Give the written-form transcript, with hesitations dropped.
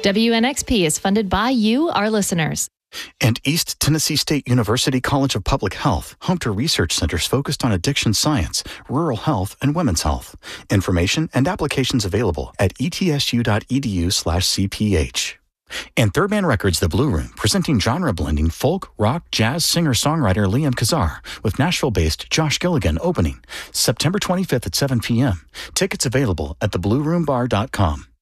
WNXP is funded by you, our listeners. And East Tennessee State University College of Public Health, home to research centers focused on addiction science, rural health, and women's health. Information and applications available at etsu.edu/cph. And Third Man Records, The Blue Room, presenting genre-blending folk, rock, jazz singer-songwriter Liam Kazar with Nashville-based Josh Gilligan opening September 25th at 7 p.m. Tickets available at theblueroombar.com.